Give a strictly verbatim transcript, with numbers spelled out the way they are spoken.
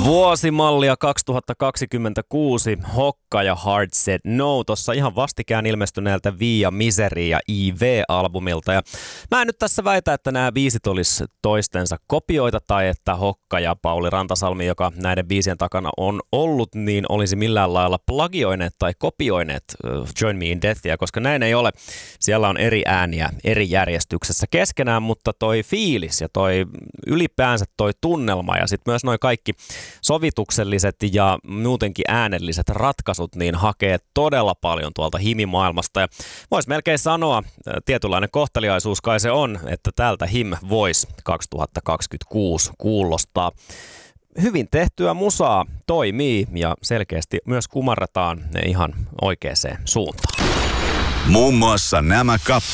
Vuosimallia kaksituhattakaksikymmentäkuusi, Hokka ja Hard Said No, tuossa ihan vastikään ilmestyneeltä Via Miseria ja I V-albumilta. Ja mä en nyt tässä väitä, että nämä biisit olisi toistensa kopioita tai että Hokka ja Pauli Rantasalmi, joka näiden biisien takana on ollut, niin olisi millään lailla plagioineet tai kopioineet Join Me in Deathia, koska näin ei ole. Siellä on eri ääniä eri järjestyksessä keskenään, mutta toi fiilis ja toi ylipäänsä toi tunnelma ja sitten myös noi kaikki sovitukselliset ja muutenkin äänelliset ratkaisut niin hakee todella paljon tuolta himimaailmasta. Ja voisi melkein sanoa, tietynlainen kohteliaisuus kai se on, että täältä Him Voice kaksituhattakaksikymmentäkuusi kuulostaa. Hyvin tehtyä musaa toimii ja selkeästi myös kumarretaan ne ihan oikeaan suuntaan. Muun muassa nämä kappaleet.